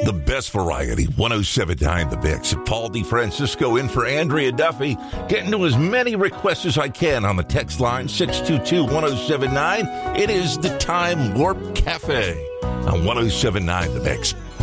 The best variety, 107.9 The Mix. Paul DeFrancisco in for Andrea Duffy. Getting to as many requests as I can on the text line, 622-1079. It is the Time Warp Cafe on 107.9 The Mix.